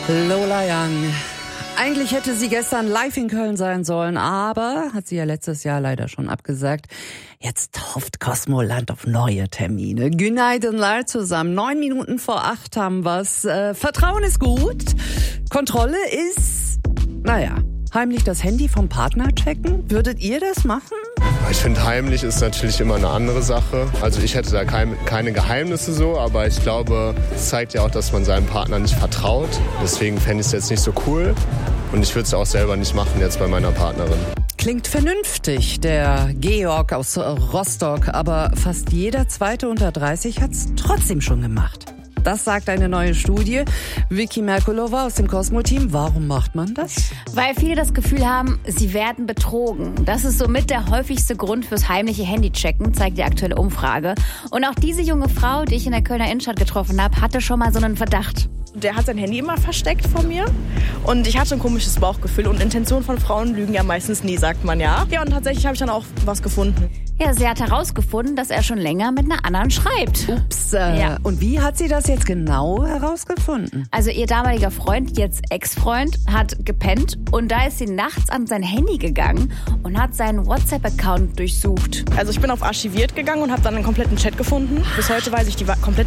Lola Young. Eigentlich hätte sie gestern live in Köln sein sollen, aber hat sie ja letztes Jahr leider schon abgesagt. Jetzt hofft Cosmoland auf neue Termine. Günaydın zusammen. 9 Minuten vor 8 haben wir's. Vertrauen ist gut. Kontrolle ist, heimlich das Handy vom Partner checken. Würdet ihr das machen? Ich finde, heimlich ist natürlich immer eine andere Sache. Also ich hätte da keine Geheimnisse so, aber ich glaube, es zeigt ja auch, dass man seinem Partner nicht vertraut. Deswegen fände ich es jetzt nicht so cool und ich würde es auch selber nicht machen jetzt bei meiner Partnerin. Klingt vernünftig, der Georg aus Rostock, aber fast jeder Zweite unter 30 hat's trotzdem schon gemacht. Das sagt eine neue Studie. Vicky Merkulova aus dem Cosmo-Team. Warum macht man das? Weil viele das Gefühl haben, sie werden betrogen. Das ist somit der häufigste Grund fürs heimliche Handychecken, zeigt die aktuelle Umfrage. Und auch diese junge Frau, die ich in der Kölner Innenstadt getroffen habe, hatte schon mal so einen Verdacht. Der hat sein Handy immer versteckt vor mir und ich hatte ein komisches Bauchgefühl und Intentionen von Frauen lügen ja meistens nie, sagt man ja. Ja, und tatsächlich habe ich dann auch was gefunden. Ja, sie hat herausgefunden, dass er schon länger mit einer anderen schreibt. Ups, Und wie hat sie das jetzt genau herausgefunden? Also ihr damaliger Freund, jetzt Ex-Freund, hat gepennt und da ist sie nachts an sein Handy gegangen und hat seinen WhatsApp-Account durchsucht. Also ich bin auf archiviert gegangen und habe dann einen kompletten Chat gefunden. Bis heute weiß ich die komplette